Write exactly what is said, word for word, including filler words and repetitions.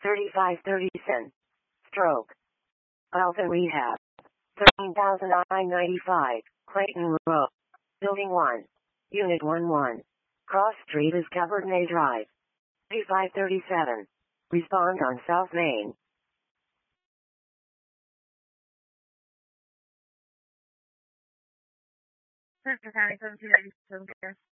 thirty-five thirty-seven. Stroke. Health and Rehab. thirteen thousand nine hundred ninety-five. Clayton Road. Building one. Unit one one. Cross Street is covered May Drive. thirty-five thirty-seven. Respond on South Main. Central County seventeen ninety-seven.